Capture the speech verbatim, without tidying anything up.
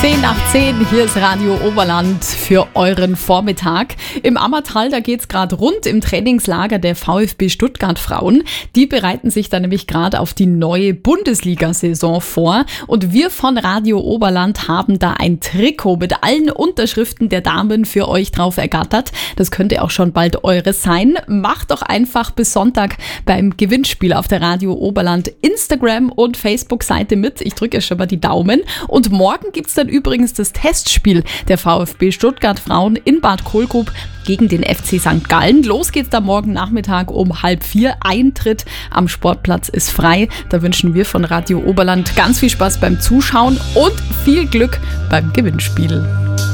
zehn nach zehn, hier ist Radio Oberland für euren Vormittag. Im Ammertal, da geht's gerade rund im Trainingslager der VfB Stuttgart Frauen. Die bereiten sich da nämlich gerade auf die neue Bundesliga-Saison vor. Und wir von Radio Oberland haben da ein Trikot mit allen Unterschriften der Damen für euch drauf ergattert. Das könnte auch schon bald eures sein. Macht doch einfach bis Sonntag beim Gewinnspiel auf der Radio Oberland Instagram- und Facebook-Seite mit. Ich drücke schon mal die Daumen. Und morgen gibt's dann übrigens das Testspiel der VfB Stuttgart Frauen in Bad Kohlgrub gegen den F C Sankt Gallen. Los geht's da morgen Nachmittag um halb vier. Eintritt am Sportplatz ist frei. Da wünschen wir von Radio Oberland ganz viel Spaß beim Zuschauen und viel Glück beim Gewinnspiel.